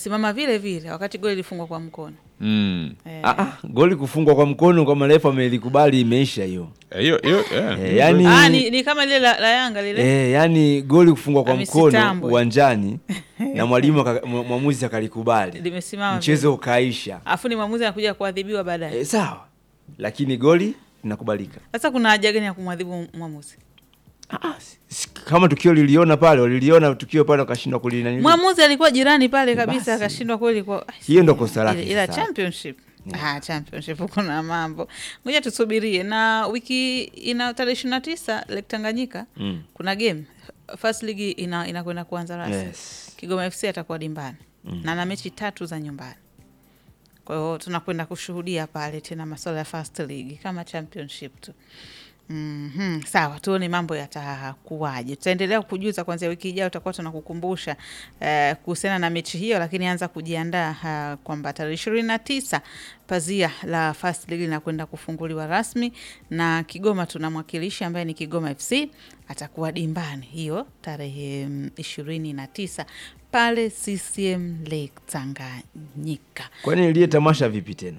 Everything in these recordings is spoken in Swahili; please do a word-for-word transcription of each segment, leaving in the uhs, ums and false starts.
limesimama vile vile wakati goli lilifungwa kwa mkono. Mm. Eh. Ah, ah, goli kufungwa kwa mkono kwa marefa amelikubali imeisha hiyo. Hiyo hiyo eh. Eh, yani ah ni, ni kama lile la, la Yanga lile. Eh, yani goli kufungwa kwa Amisitambo. mkono uwanjani na mwalimu mwamuzi akalikubali. Limesimama. Mchezo ukaisha. Afu ni mwamuzi anakuja kuadhibiwa baadaye. Eh, sawa. Lakini goli linakubalika. Sasa kuna haja gani ya kumwadhibu mwamuzi? Ah, kama tukio liliona pale, waliliona tukio pale wakashindwa kulina nini? Mwamuzi alikuwa jirani pale kabisa akashindwa kweli kwa. Hiyo ndo kosa lake. Ila championship. Yeah. Ah, championship kuna mambo. Ngoja tusubirie na wiki ina tarehe ishirini na tisa Lake Tanganyika mm. kuna game. First League ina inakwenda kuanza rasmi. Yes. Kigoma F C atakuwa dimbani. Mm. Na na mechi tatu za nyumbani. Kwa hiyo tunakwenda kushuhudia pale tena masuala ya First League kama championship tu. Mhm, sawa, tuone mambo yatakuwaje. Tutaendelea kukujuza kuanzia wiki ijayo, tutakuwa tunakukumbusha eh, kuhusiana na mechi hiyo, lakini anza kujiandaa uh, kwamba tarehe ishirini na tisa pazia la First League linakwenda kufunguliwa rasmi na Kigoma tunamwakilisha ambaye ni Kigoma F C atakuwa dimbani hiyo tarehe ishirini na tisa pale C C M Lake Tanganyika. Kwani ile tamasha vipi tena?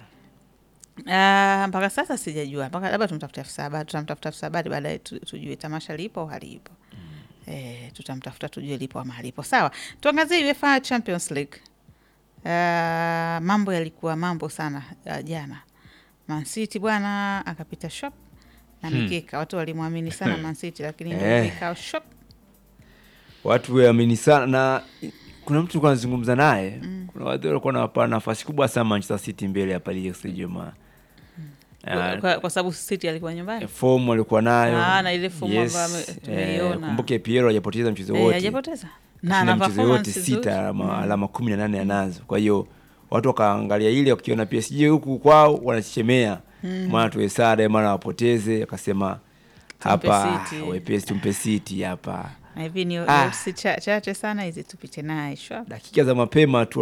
Ah, mpaka sasa sijajua. Mpaka labda tumtafuta afisa habari, tutamtafuta afisa habari baadaye tujue tamasha lipo au halipo. Mm. Eh, tutamtafuta tujue lipo ama halipo. Sawa. Tuangazie UEFA Champions League. Ah, mambo yalikuwa mambo sana uh, jana. Man City bwana akapita shop na mikeka. Hmm. Watu walimwamini sana Man City lakini ndio eh. Mikao shop. Watu waamini sana na kuna mtu kwa nazungumza naye, mm. kuna watu walikuwa wanawapa nafasi kubwa sana Manchester City mbele ya Paris Saint-Germain. Kwa, kwa, kwa sababu City alikuwa nyumbani. Form walikuwa nayo. Ah, na ile form yes. ambayo tumeiona. Eh, kumbuke Piero hajapoteza mchezo wote. Eh, hajapoteza. Na na performance sita alama, alama kumi na nane anazo. Kwa hiyo watu wakaangalia ile wakiona P S G huku kwao wanachemea. Mm. Maana tuesare maana wapoteze akasema hapa wepesi tumpe City hapa. Na hivi ni ah. chache cha sana hizi tupite naye shop. Dakika za mapema tu